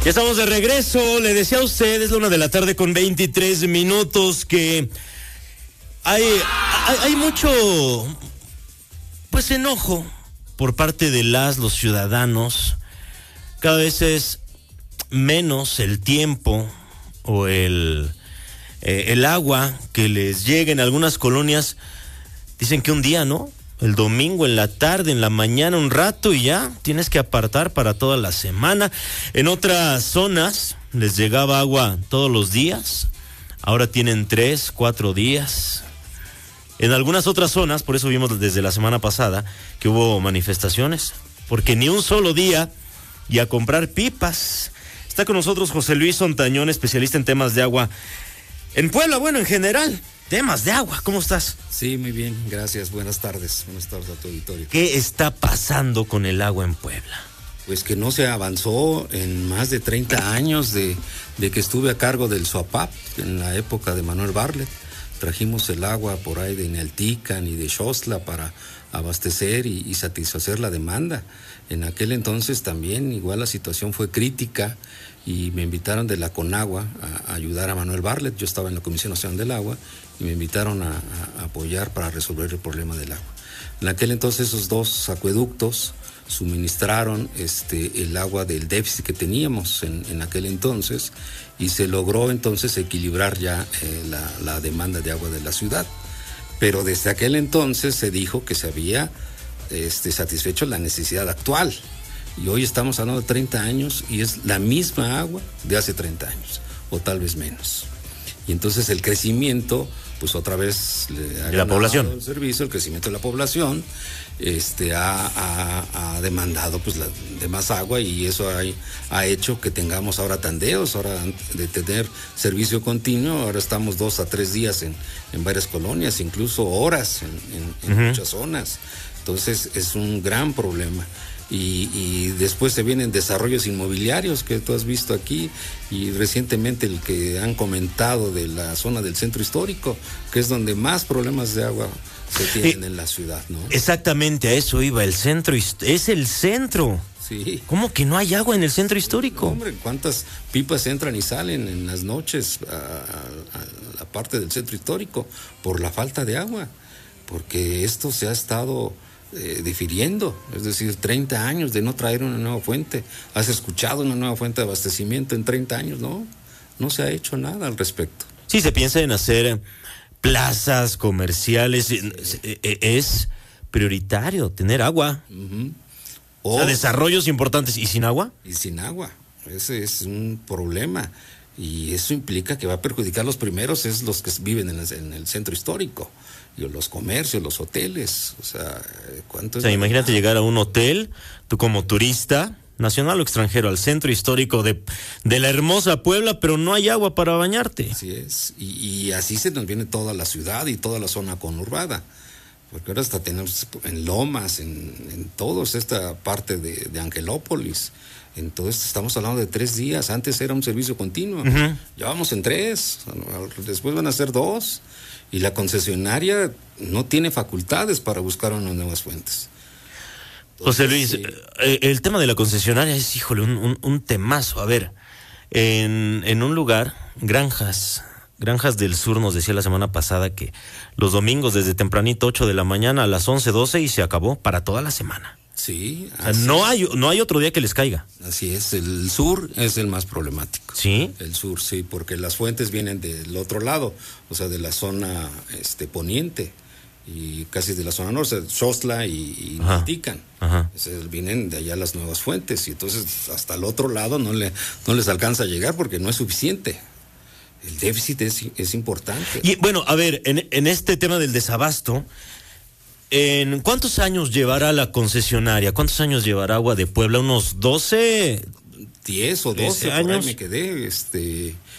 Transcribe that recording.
Ya estamos de regreso. Le decía a usted, es la 1:00 con 23 minutos, que hay mucho, pues, enojo por parte de los ciudadanos. Cada vez es menos el tiempo o el agua que les llega. En algunas colonias dicen que un día, ¿no? El domingo en la tarde, en la mañana un rato y ya tienes que apartar para toda la semana. En otras zonas les llegaba agua todos los días, ahora tienen 3, 4 días. En algunas otras zonas, por eso vimos desde la semana pasada que hubo manifestaciones, porque ni un solo día, y a comprar pipas. Está con nosotros José Luis Ontañón, especialista en temas de agua en Puebla, bueno, en general. Temas de agua, ¿cómo estás? Sí, muy bien, gracias, buenas tardes a tu auditorio. ¿Qué está pasando con el agua en Puebla? Pues que no se avanzó en más de 30 años de que estuve a cargo del SUAPAP, en la época de Manuel Bartlett. Trajimos el agua por ahí de Inaltican y de Xostla para abastecer y satisfacer la demanda. En aquel entonces también igual la situación fue crítica y me invitaron de la CONAGUA a ayudar a Manuel Bartlett. Yo estaba en la Comisión Nacional del Agua y me invitaron a apoyar para resolver el problema del agua. En aquel entonces esos dos acueductos suministraron el agua del déficit que teníamos en aquel entonces, y se logró entonces equilibrar ya la demanda de agua de la ciudad. Pero desde aquel entonces se dijo que se había satisfecho la necesidad actual. Y hoy estamos hablando de 30 años y es la misma agua de hace 30 años, o tal vez menos. Y entonces el crecimiento, pues otra vez le ha la población, el servicio, el crecimiento de la población, ha demandado pues de más agua, y eso ha hecho que tengamos ahora tandeos. Ahora, de tener servicio continuo, ahora estamos 2 a 3 días en varias colonias, incluso horas en muchas zonas. Entonces es un gran problema. Y después se vienen desarrollos inmobiliarios que tú has visto aquí, y recientemente el que han comentado de la zona del centro histórico, que es donde más problemas de agua se tienen en la ciudad, ¿no? Exactamente, a eso iba. El centro es el centro. Sí. ¿Cómo que no hay agua en el centro histórico? No, hombre, ¿cuántas pipas entran y salen en las noches a la parte del centro histórico por la falta de agua? Porque esto se ha estado difiriendo, es decir, 30 años de no traer una nueva fuente. ¿Has escuchado una nueva fuente de abastecimiento en 30 años? No se ha hecho nada al respecto. Sí, se piensa en hacer plazas comerciales. Sí. Es prioritario tener agua. Uh-huh. O sea, desarrollos importantes. ¿Y sin agua? Y sin agua. Ese es un problema. Y eso implica que va a perjudicar los primeros, es los que viven en el centro histórico. Y los comercios, los hoteles. O sea, ¿cuánto es? O sea, imagínate llegar a un hotel, tú como turista, nacional o extranjero, al centro histórico de la hermosa Puebla, pero no hay agua para bañarte. Así es. Y así se nos viene toda la ciudad y toda la zona conurbada. Porque ahora hasta tenemos en Lomas, en todos esta parte de Angelópolis. Entonces estamos hablando de 3 días. Antes era un servicio continuo. Uh-huh. Ya vamos en 3. Después van a ser 2. Y la concesionaria no tiene facultades para buscar unas nuevas fuentes. Entonces, José Luis, el tema de la concesionaria es, híjole, un temazo. A ver, en un lugar, Granjas del Sur nos decía la semana pasada que los domingos desde tempranito, 8 de la mañana a las 11, 12 y se acabó para toda la semana. Sí. O sea, no hay otro día que les caiga. Así es, el sur es el más problemático. ¿Sí? El sur, sí, porque las fuentes vienen del otro lado, o sea, de la zona poniente, y casi de la zona norte, Xostla y Inaltican. Vienen de allá las nuevas fuentes, y entonces hasta el otro lado no les alcanza a llegar porque no es suficiente. El déficit es importante. Y bueno, a ver, en este tema del desabasto, ¿en cuántos años llevará la concesionaria? ¿Cuántos años llevará Agua de Puebla? ¿Unos 12? 10 o 12 años. Por ahí me quedé.